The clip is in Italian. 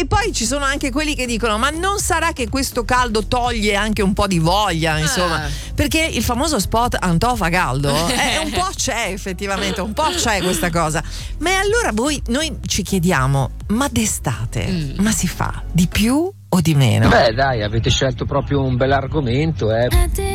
E poi ci sono anche quelli che dicono: ma non sarà che questo caldo toglie anche un po' di voglia, insomma, perché il famoso spot Antofa caldo un po' c'è, effettivamente, un po' c'è questa cosa. Ma allora noi ci chiediamo: ma d'estate ma si fa di più o di meno? Beh dai, avete scelto proprio un bel argomento,